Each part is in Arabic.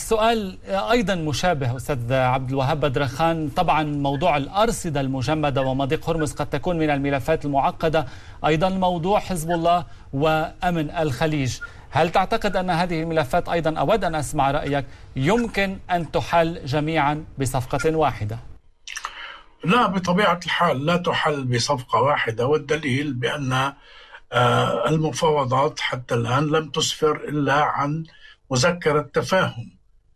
السؤال أيضا مشابه أستاذ عبد الوهاب بدرخان. طبعا موضوع الأرصدة المجمدة ومضيق هرمز قد تكون من الملفات المعقدة، أيضا موضوع حزب الله وأمن الخليج. هل تعتقد أن هذه الملفات أيضا، أود أن أسمع رأيك، يمكن أن تحل جميعا بصفقة واحدة؟ لا، بطبيعة الحال لا تحل بصفقة واحدة، والدليل بأن المفاوضات حتى الآن لم تسفر إلا عن مذكرة تفاهم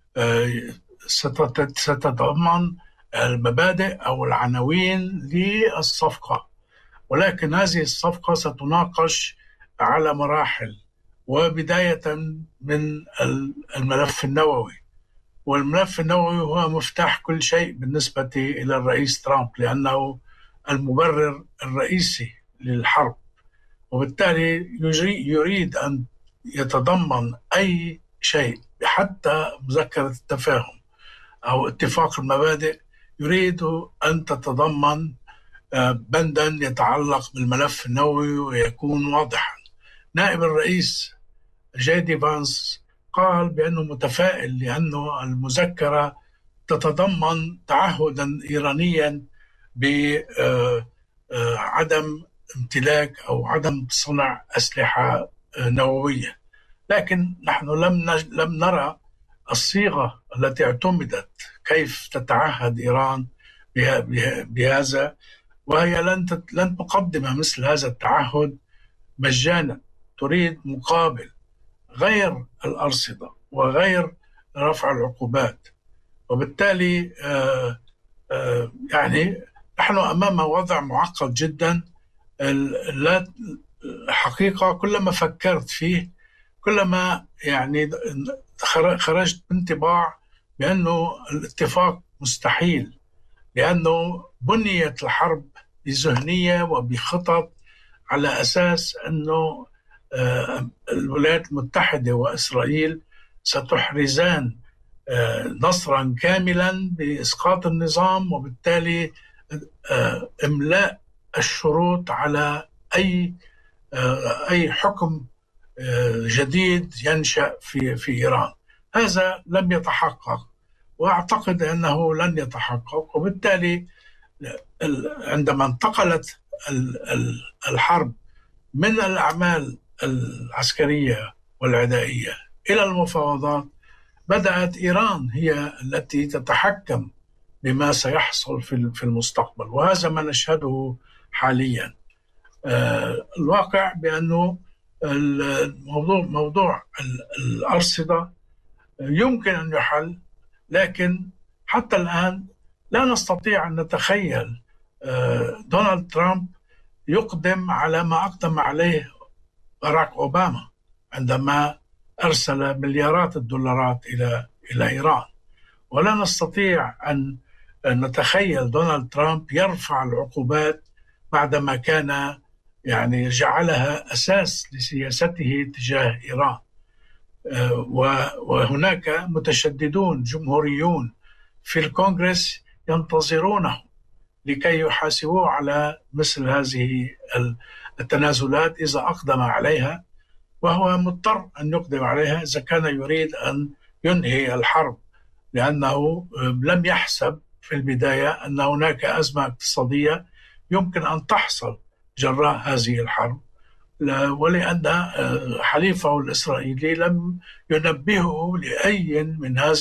ستتضمن المبادئ أو العناوين للصفقة، ولكن هذه الصفقة ستناقش على مراحل، وبداية من الملف النووي. والملف النووي هو مفتاح كل شيء بالنسبة إلى الرئيس ترامب، لأنه المبرر الرئيسي للحرب، وبالتالي يريد أن يتضمن أي شيء حتى مذكرة التفاهم أو اتفاق المبادئ يريد أن تتضمن بندا يتعلق بالملف النووي ويكون واضحا. نائب الرئيس جي دي فانس قال بأنه متفائل لأنه المذكرة تتضمن تعهدا إيرانيا بعدم امتلاك أو عدم صنع أسلحة نووية، لكن نحن لم نرى الصيغة التي اعتمدت كيف تتعهد إيران بهذا، وهي لن تقدم مثل هذا التعهد مجانا، تريد مقابل غير الأرصدة وغير رفع العقوبات. وبالتالي يعني نحن أمام وضع معقد جدا. الحقيقة كلما فكرت فيه كلما يعني خرجت بانطباع بأنه الاتفاق مستحيل، لأنه بنيت الحرب بذهنية وبخطط على أساس أنه الولايات المتحدة وإسرائيل ستحرزان نصرا كاملا بإسقاط النظام، وبالتالي إملاء الشروط على أي حكم جديد ينشأ في إيران. هذا لم يتحقق، وأعتقد أنه لن يتحقق. وبالتالي عندما انتقلت الحرب من الأعمال العسكرية والعدائية إلى المفاوضات، بدأت إيران هي التي تتحكم بما سيحصل في المستقبل، وهذا ما نشهده حاليا. الواقع بأنه موضوع الأرصدة يمكن أن يحل، لكن حتى الآن لا نستطيع أن نتخيل دونالد ترامب يقدم على ما أقدم عليه باراك أوباما عندما أرسل مليارات الدولارات إلى إيران، ولا نستطيع أن نتخيل دونالد ترامب يرفع العقوبات بعدما كان يعني جعلها أساس لسياسته تجاه إيران. وهناك متشددون جمهوريون في الكونغرس ينتظرونه لكي يحاسبوه على مثل هذه التنازلات إذا أقدم عليها، وهو مضطر أن يقدم عليها إذا كان يريد أن ينهي الحرب، لأنه لم يحسب في البداية أن هناك أزمة اقتصادية يمكن أن تحصل جراء هذه الحرب، ولأن حليفه الإسرائيلي لم ينبهه لأي من هذه